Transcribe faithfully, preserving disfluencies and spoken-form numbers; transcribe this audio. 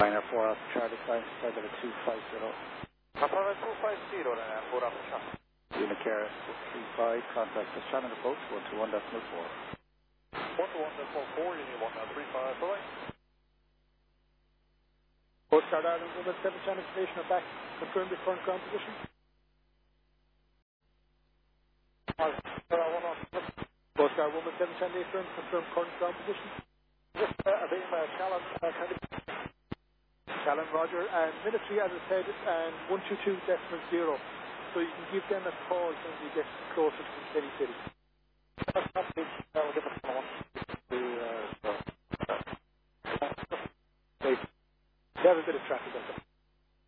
Niner four off Charlie Klein, started at two five zero. Papa two five zero and uh, four off Charlie. Unit care three five, contact the channel approach one two one decimal four. one two one decimal four, Unit one uh, three five, bye bye. Coast Guard Ireland one one seven channel information are back. Confirm the current ground position. Coast Guard one one seven channel affirm, confirm current ground position. Just uh, a bit of uh, challenge, uh, kind of. Challenge Roger, and military as I said, and one two two decimal zero. So you can give them a call when you get closer to Kenny City. That's not big, that will give us a one. To, uh, so, uh, they have a bit of traffic on them.